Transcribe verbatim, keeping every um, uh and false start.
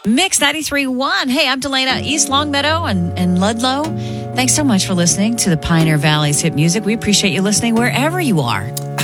Mix ninety-three point one. Hey, I'm Delana, East Longmeadow and, and Ludlow. Thanks so much for listening to the Pioneer Valley's hit music. We appreciate you listening wherever you are.